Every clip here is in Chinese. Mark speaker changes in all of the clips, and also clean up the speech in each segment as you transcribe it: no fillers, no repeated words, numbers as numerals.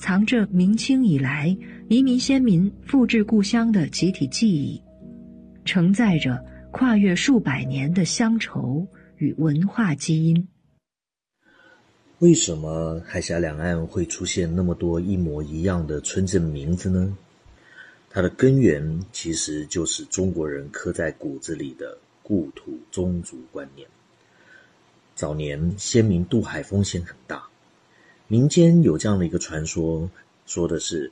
Speaker 1: 藏着明清以来移民先民复制故乡的集体记忆，承载着跨越数百年的乡愁与文化基因。
Speaker 2: 为什么海峡两岸会出现那么多一模一样的村镇名字呢？它的根源其实就是中国人刻在骨子里的故土宗族观念。早年先民渡海风险很大，民间有这样的一个传说，说的是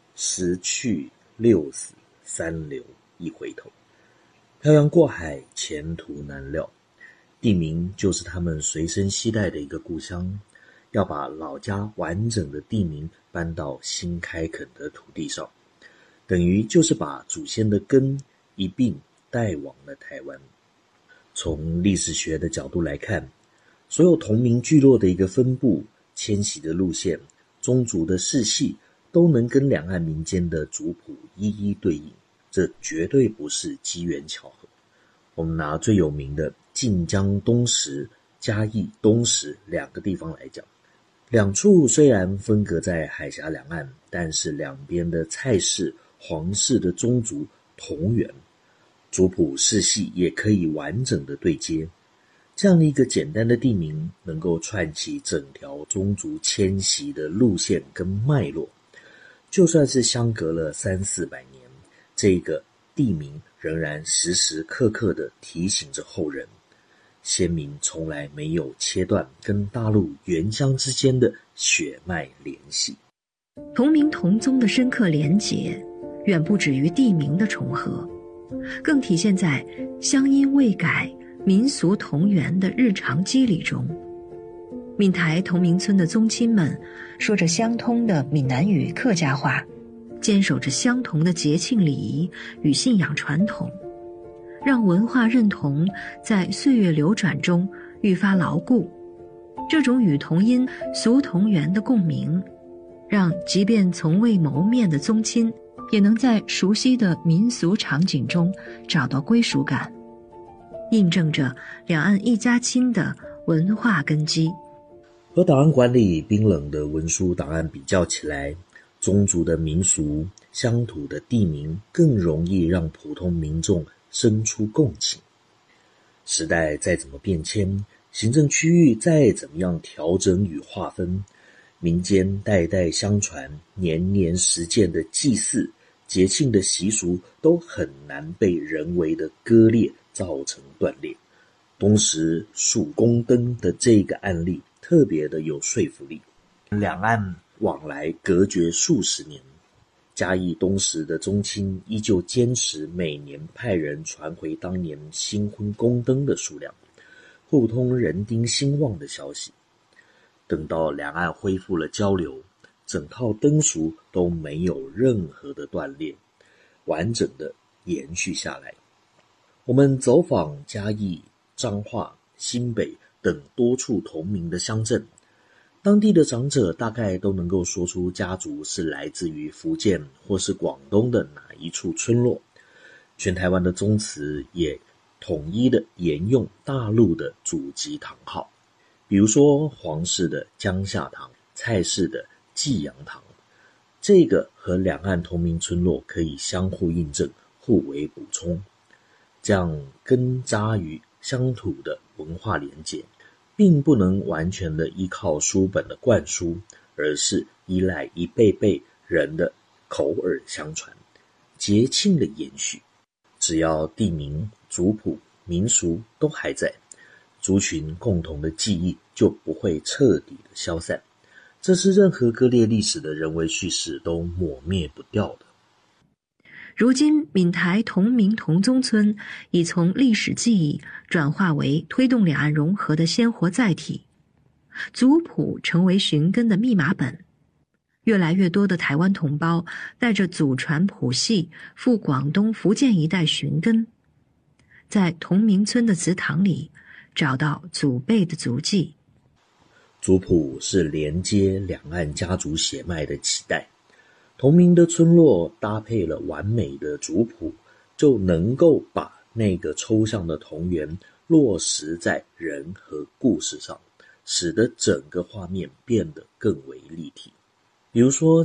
Speaker 2: 10去6死3留1回头，漂洋过海前途难料，地名就是他们随身携带的一个故乡，要把老家完整的地名搬到新开垦的土地上，等于就是把祖先的根一并带往了台湾。从历史学的角度来看，所有同名聚落的一个分布、迁徙的路线、宗族的世系，都能跟两岸民间的族谱一一对应，这绝对不是机缘巧合。我们拿最有名的晋江东石、嘉义东石两个地方来讲，两处虽然分隔在海峡两岸，但是两边的蔡氏、黄氏的宗族同源，族谱世系也可以完整的对接。这样的一个简单的地名，能够串起整条宗族迁徙的路线跟脉络。就算是相隔了300-400年，这个地名仍然时时刻刻地提醒着后人，先民从来没有切断跟大陆原乡之间的血脉联系。
Speaker 1: 同名同宗的深刻连结，远不止于地名的重合，更体现在乡音未改、民俗同源的日常肌理中。闽台同名村的宗亲们说着相通的闽南语客家话，坚守着相同的节庆礼仪与信仰传统，让文化认同在岁月流转中愈发牢固。这种与同音俗同源的共鸣，让即便从未谋面的宗亲也能在熟悉的民俗场景中找到归属感，印证着两岸一家亲的文化根基。
Speaker 2: 和档案馆里冰冷的文书档案比较起来，宗族的民俗、乡土的地名更容易让普通民众生出共情。时代再怎么变迁，行政区域再怎么样调整与划分，民间代代相传、年年实践的祭祀、节庆的习俗都很难被人为的割裂造成断裂。东石曙光灯的这个案例特别的有说服力，两岸往来隔绝数十年，嘉义东石的宗亲依旧坚持每年派人传回当年新婚宫灯的数量，互通人丁兴旺的消息。等到两岸恢复了交流，整套灯俗都没有任何的断裂，完整的延续下来。我们走访嘉义、彰化、新北等多处同名的乡镇，当地的长者大概都能够说出家族是来自于福建或是广东的哪一处村落。全台湾的宗祠也统一的沿用大陆的祖籍堂号，比如说黄氏的江夏堂、蔡氏的济阳堂，这个和两岸同名村落可以相互印证、互为补充，这样根扎于乡土的文化连结，并不能完全的依靠书本的灌输，而是依赖一辈辈人的口耳相传、节庆的延续。只要地名、族谱、民俗都还在，族群共同的记忆就不会彻底的消散，这是任何割裂历史的人为叙事都抹灭不掉的。
Speaker 1: 如今闽台同名同宗村已从历史记忆转化为推动两岸融合的鲜活载体，族谱成为寻根的密码本。越来越多的台湾同胞带着祖传谱系赴广东、福建一带寻根，在同名村的祠堂里找到祖辈的足迹。
Speaker 2: 族谱是连接两岸家族血脉的脐带，同名的村落搭配了完美的族谱，就能够把那个抽象的同源落实在人和故事上，使得整个画面变得更为立体。比如说